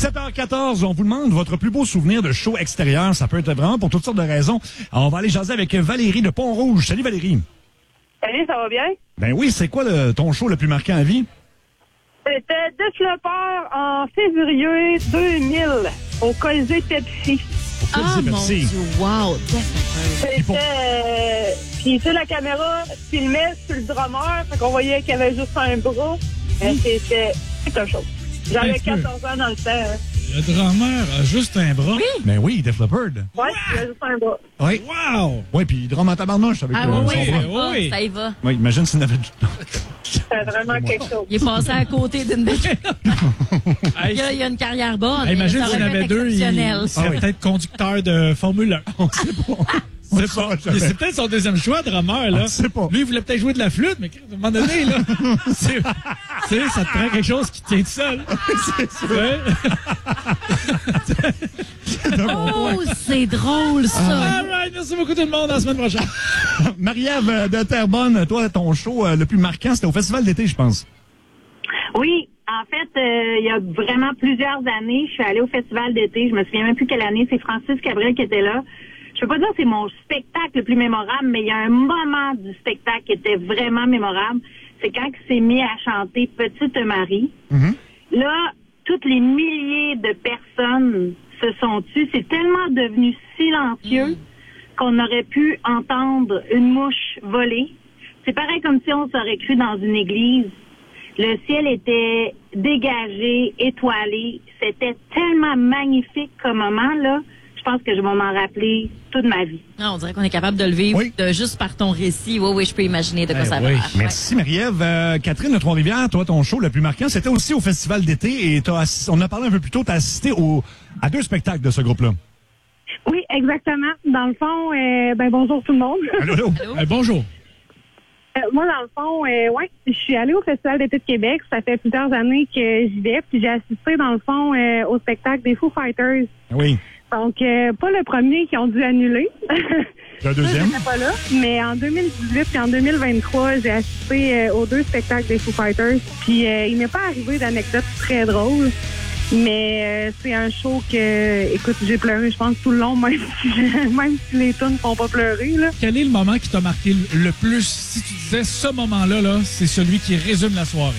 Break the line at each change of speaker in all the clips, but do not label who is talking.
17h14, on vous demande votre plus beau souvenir de show extérieur. Ça peut être vraiment pour toutes sortes de raisons. Alors, on va aller jaser avec Valérie de Pont-Rouge. Salut Valérie.
Salut, ça va bien?
Ben oui, c'est quoi ton show le plus marquant à vie?
C'était Développeur en février 2000 au Colisée Pepsi.
Ah, mon
Merci.
Dieu, wow, Développeur.
Puis, tu sais, la caméra filmait sur le drummer, fait qu'on voyait qu'il y avait juste un bras. C'était quelque chose. J'avais 14 ans dans le temps. Hein.
Le drummer a juste un bras.
Ben oui, Def Leppard.
Ouais, j'avais juste un bras.
Oui.
Wow!
Oui, puis il drum en tabarnouche avec
Ah
son
oui,
bras.
oui.
ça y va.
Oui, imagine s'il n'avait...
C'était vraiment quelque chose.
Il est passé à côté d'une belle...
Hey,
il y a une carrière bonne.
hey, imagine
ça
s'il y en
aurait pu
avait
être
deux, il
exceptionnel.
serait
Ah oui.
peut-être conducteur de Formule 1.
On sait pas. On sait pas, jamais.
C'est peut-être son deuxième choix, drummer, là.
On sait pas.
Lui, il voulait peut-être jouer de la flûte, mais à un moment donné, là, tu sais, ça te prend quelque chose qui tient tout seul.
C'est sûr.
Ouais.
Oh, c'est drôle, ça.
All right, merci beaucoup tout le monde. À la semaine prochaine.
Marie-Ève de Terrebonne, toi, ton show le plus marquant, c'était au Festival d'été, je pense.
Oui, en fait, il y a vraiment plusieurs années, je suis allée au festival d'été. Je me souviens même plus quelle année. C'est Francis Cabrel qui était là. Je peux pas dire que c'est mon spectacle le plus mémorable, mais il y a un moment du spectacle qui était vraiment mémorable. C'est quand il s'est mis à chanter Petite Marie. Là, toutes les milliers de personnes se sont tues. C'est tellement devenu silencieux qu'on aurait pu entendre une mouche voler. C'est pareil comme si on s'aurait cru dans une église. Le ciel était dégagé, étoilé. C'était tellement magnifique comme moment, là. Je pense que je vais m'en rappeler toute ma vie.
Non, on dirait qu'on est capable de le vivre
Oui.
juste par ton récit. Oui, oui, je peux imaginer de quoi ça va.
oui.
Ouais.
Merci, Marie-Ève. Catherine de Trois-Rivières, toi, ton show le plus marquant, c'était aussi au Festival d'été et on a parlé un peu plus tôt, tu as assisté à 2 spectacles de ce groupe-là.
Oui, exactement. Dans le fond, bonjour tout le monde.
Allô?
Bonjour.
Moi, dans le fond, ouais, je suis allée au Festival d'été de Québec. Ça fait plusieurs années que j'y vais. Puis j'ai assisté, dans le fond, au spectacle des Foo Fighters.
Oui.
Donc, pas le premier qui ont dû annuler.
Le deuxième?
J'étais pas là. Mais en 2018 et en 2023, j'ai assisté aux 2 spectacles des Foo Fighters. Puis il m'est pas arrivé d'anecdotes très drôles. Mais c'est un show que, écoute, j'ai pleuré, je pense, tout le long, même si les tunes font pas pleurer, là.
Quel est le moment qui t'a marqué le plus? Si tu disais ce moment-là, là, c'est celui qui résume la soirée.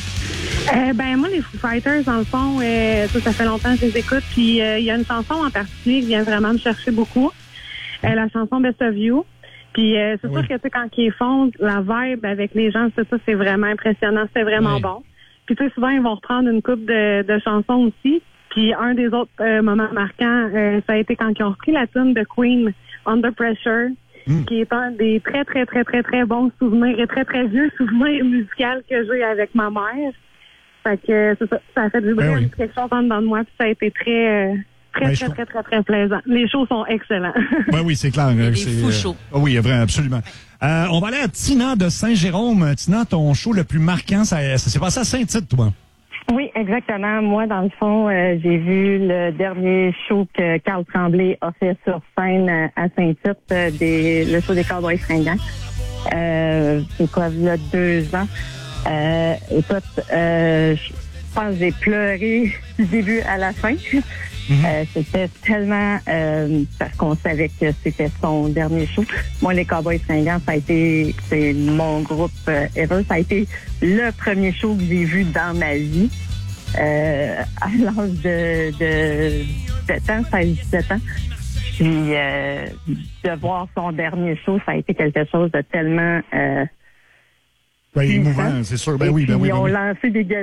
Moi, les Foo Fighters, dans le fond, ça fait longtemps que je les écoute. Puis il y a une chanson en particulier qui vient vraiment me chercher beaucoup. La chanson Best of You. Puis c'est sûr que, tu sais, quand ils font la vibe avec les gens, c'est vraiment impressionnant. C'est vraiment bon. Puis, tu sais, souvent, ils vont reprendre une couple de chansons aussi. Puis, un des autres moments marquants, ça a été quand ils ont repris la tune de Queen, Under Pressure, qui est un des très, très, très, très, très bons souvenirs et très, très vieux souvenirs musicaux que j'ai avec ma mère. Fait que, c'est ça, ça a fait vibrer quelque chose en dedans de moi. Puis, ça a été très, très plaisant. Les shows sont excellents.
Ben oui, c'est clair.
Des
C'est
fous shows.
Oui, vrai, absolument. On va aller à Tina de Saint-Jérôme. Tina, ton show le plus marquant, ça s'est passé à Saint-Tite, toi.
Oui, exactement. Moi, dans le fond, j'ai vu le dernier show que Carl Tremblay a fait sur scène à Saint-Tite, le show des Cowboys fringants. C'est quoi, il y a 2 ans. Écoute, je pense que j'ai pleuré du début à la fin. C'était tellement parce qu'on savait que c'était son dernier show. Moi, les Cowboys fringants, c'est mon groupe ever. Ça a été le premier show que j'ai vu dans ma vie à l'âge de 17 ans, 16-17 ans. Puis de voir son dernier show, ça a été quelque chose de tellement
Émouvant, c'est sûr. Ben oui,
Ils ont lancé des